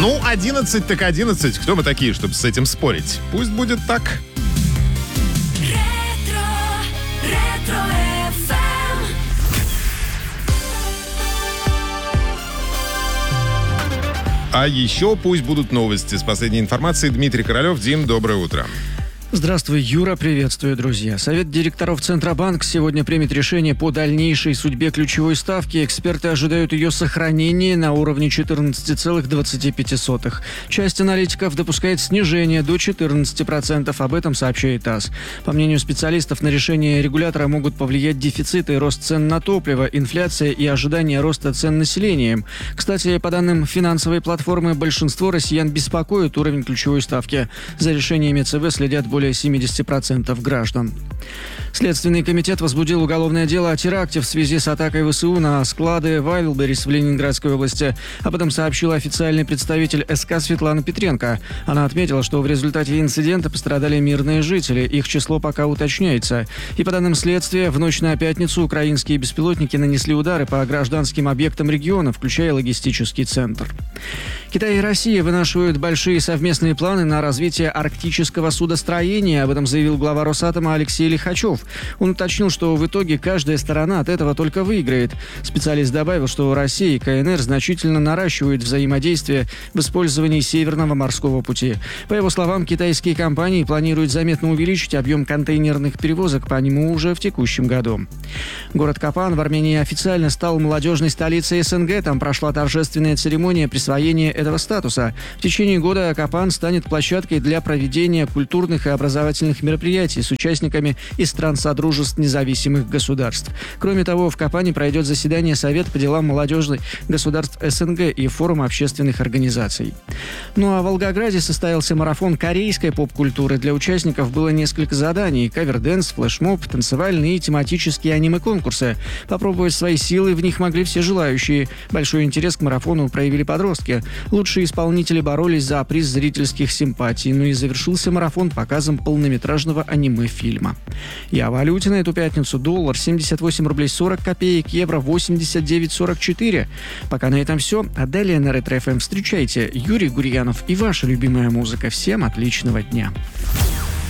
11 так 11. Кто мы такие, чтобы с этим спорить? Пусть будет так. А еще пусть будут новости. С последней информацией Дмитрий Королев. Дим, доброе утро. Здравствуй, Юра, приветствую, друзья. Совет директоров Центробанка сегодня примет решение по дальнейшей судьбе ключевой ставки. Эксперты ожидают ее сохранения на уровне 14,25. Часть аналитиков допускает снижение до 14%. Об этом сообщает ТАСС. По мнению специалистов, на решение регулятора могут повлиять дефициты, рост цен на топливо, инфляция и ожидание роста цен населением. Кстати, по данным финансовой платформы, большинство россиян беспокоит уровень ключевой ставки. За решениями ЦБ следят более 70% граждан. Следственный комитет возбудил уголовное дело о теракте в связи с атакой ВСУ на склады Wildberries в Ленинградской области. Об этом сообщила официальный представитель СК Светлана Петренко. Она отметила, что в результате инцидента пострадали мирные жители. Их число пока уточняется. И по данным следствия, в ночь на пятницу украинские беспилотники нанесли удары по гражданским объектам региона, включая логистический центр. Китай и Россия вынашивают большие совместные планы на развитие арктического судостроения. Об этом заявил глава Росатома Алексей Лихачев. Он уточнил, что в итоге каждая сторона от этого только выиграет. Специалист добавил, что Россия и КНР значительно наращивают взаимодействие в использовании Северного морского пути. По его словам, китайские компании планируют заметно увеличить объем контейнерных перевозок по нему уже в текущем году. Город Капан в Армении официально стал молодежной столицей СНГ. Там прошла торжественная церемония присвоения этого статуса. В течение года Капан станет площадкой для проведения культурных и образовательных мероприятий с участниками из стран Содружеств независимых государств. Кроме того, в Капане пройдет заседание Совета по делам молодежи государств СНГ и форум общественных организаций. Ну а в Волгограде состоялся марафон корейской поп-культуры. Для участников было несколько заданий: кавер-дэнс, флешмоб, танцевальные и тематические аниме-конкурсы. Попробовать свои силы в них могли все желающие. Большой интерес к марафону проявили подростки. Лучшие исполнители боролись за приз зрительских симпатий. Ну и завершился марафон показом полнометражного аниме-фильма. И о валюте на эту пятницу: доллар 78 рублей 40 копеек, евро 89,44. Пока на этом все. А далее на Ретро ФМ встречайте Юрий Гурьянов и ваша любимая музыка. Всем отличного дня.